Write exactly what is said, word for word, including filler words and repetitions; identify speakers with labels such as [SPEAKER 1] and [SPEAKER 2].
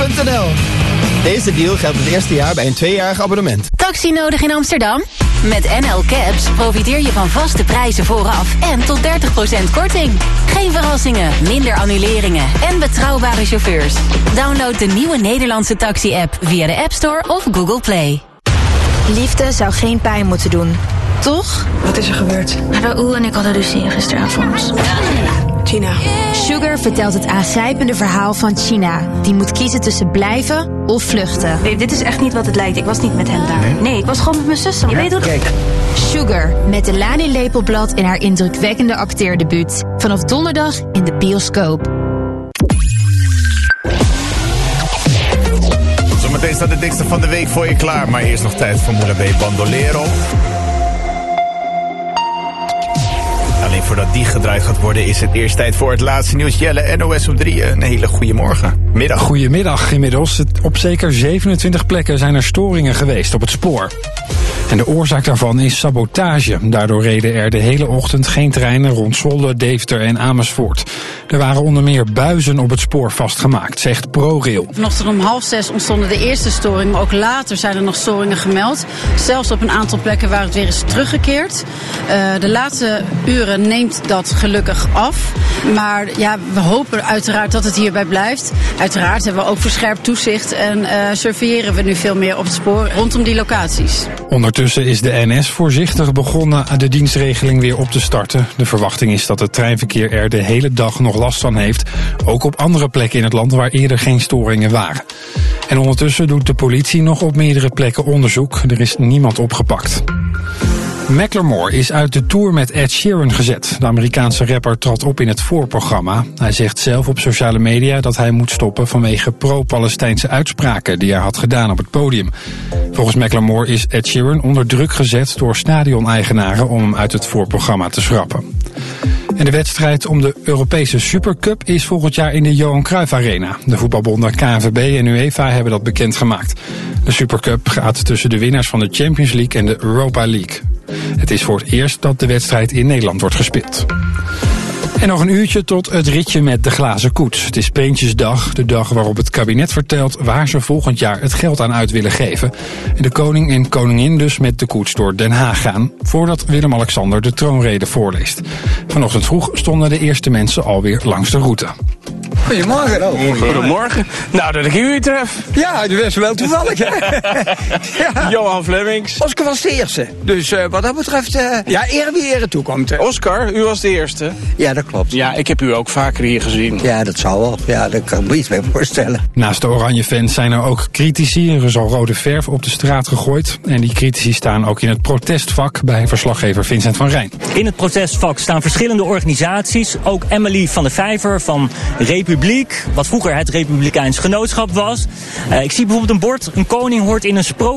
[SPEAKER 1] punt n l. Deze deal geldt het eerste jaar bij een tweejarig abonnement.
[SPEAKER 2] Taxi nodig in Amsterdam? Met N L Cabs profiteer je van vaste prijzen vooraf en tot dertig procent korting. Geen verrassingen, minder annuleringen en betrouwbare chauffeurs. Download de nieuwe Nederlandse taxi-app via de App Store of Google Play.
[SPEAKER 3] Liefde zou geen pijn moeten doen, toch?
[SPEAKER 4] Wat is er gebeurd?
[SPEAKER 5] Raoul en ik hadden ruzie gisteravond.
[SPEAKER 4] China.
[SPEAKER 3] Sugar vertelt het aangrijpende verhaal van China, die moet kiezen tussen blijven of vluchten.
[SPEAKER 5] Nee, dit is echt niet wat het lijkt. Ik was niet met hem daar. Nee, nee ik was gewoon met mijn zus. Je weet hoe...
[SPEAKER 4] Kijk.
[SPEAKER 3] Sugar, met Delani Lepelblad in haar indrukwekkende acteerdebuut. Vanaf donderdag in de bioscoop.
[SPEAKER 6] Zometeen staat de dikste van de week voor je klaar. Maar eerst nog tijd voor Moula B. Bandolero. Alleen voordat die gedraaid gaat worden is het eerst tijd voor het laatste nieuws. Jelle, N O S op drie, een hele goede morgen. Middag.
[SPEAKER 7] Goedemiddag inmiddels. Op zeker zevenentwintig plekken zijn er storingen geweest op het spoor. En de oorzaak daarvan is sabotage. Daardoor reden er de hele ochtend geen treinen rond Zwolle, Deventer en Amersfoort. Er waren onder meer buizen op het spoor vastgemaakt, zegt ProRail.
[SPEAKER 8] Vanochtend om half zes ontstonden de eerste storingen, maar ook later zijn er nog storingen gemeld. Zelfs op een aantal plekken waar het weer is teruggekeerd. Uh, de laatste uren neemt dat gelukkig af. Maar ja, we hopen uiteraard dat het hierbij blijft. Uiteraard hebben we ook verscherpt toezicht en uh, surveilleren we nu veel meer op het spoor rondom die locaties.
[SPEAKER 7] Ondertussen is de N S voorzichtig begonnen de dienstregeling weer op te starten. De verwachting is dat het treinverkeer er de hele dag nog last van heeft. Ook op andere plekken in het land waar eerder geen storingen waren. En ondertussen doet de politie nog op meerdere plekken onderzoek. Er is niemand opgepakt. Macklemore is uit de tour met Ed Sheeran gezet. De Amerikaanse rapper trad op in het voorprogramma. Hij zegt zelf op sociale media dat hij moet stoppen vanwege pro-Palestijnse uitspraken die hij had gedaan op het podium. Volgens Macklemore is Ed Sheeran onder druk gezet door stadioneigenaren om hem uit het voorprogramma te schrappen. En de wedstrijd om de Europese Supercup is volgend jaar in de Johan Cruijff Arena. De voetbalbonden K N V B en UEFA hebben dat bekendgemaakt. De Supercup gaat tussen de winnaars van de Champions League en de Europa League. Het is voor het eerst dat de wedstrijd in Nederland wordt gespeeld. En nog een uurtje tot het ritje met de glazen koets. Het is Prinsjesdag, de dag waarop het kabinet vertelt waar ze volgend jaar het geld aan uit willen geven. En de koning en koningin dus met de koets door Den Haag gaan, voordat Willem-Alexander de troonrede voorleest. Vanochtend vroeg stonden de eerste mensen alweer langs de route.
[SPEAKER 9] Goedemorgen. Oh,
[SPEAKER 10] Goedemorgen. Nou, dat ik u weer tref.
[SPEAKER 9] Ja, dat is wel toevallig, hè? Ja.
[SPEAKER 10] Johan Flemings.
[SPEAKER 9] Oscar was de eerste. Dus uh, wat dat betreft, uh, ja, eer wie ere toekomt. Hè.
[SPEAKER 10] Oscar, u was de eerste.
[SPEAKER 9] Ja, dat klopt.
[SPEAKER 10] Ja, ik heb u ook vaker hier gezien.
[SPEAKER 9] Ja, dat zou wel. Ja, dat kan ik me iets mee voorstellen.
[SPEAKER 7] Naast de oranje fans zijn er ook critici. Er is al rode verf op de straat gegooid. En die critici staan ook in het protestvak bij verslaggever Vincent van Rijn.
[SPEAKER 11] In het protestvak staan verschillende organisaties. Ook Emily van de Vijver van Republiek, wat vroeger het Republikeins Genootschap was. Uh, ik zie bijvoorbeeld een bord, een koning hoort in een sprookje